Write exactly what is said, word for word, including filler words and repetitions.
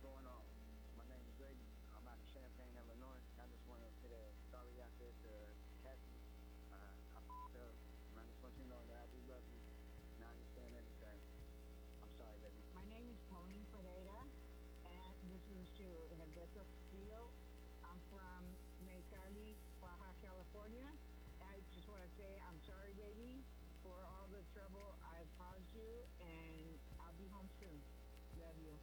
going on? My name is Grady. I'm out of Champaign, Illinois. I just want to put a sorry out there to Kathy. Uh, I f***ed up. And I just want you to know that I do love you. And I understand everything. I'm sorry, baby. My name is Pauline Pereira, and this is to Rebecca Castillo. I'm from Mexicali, Baja California. I just want to say I'm sorry, baby, for all the trouble I've caused you, and I'll be home soon. Love you.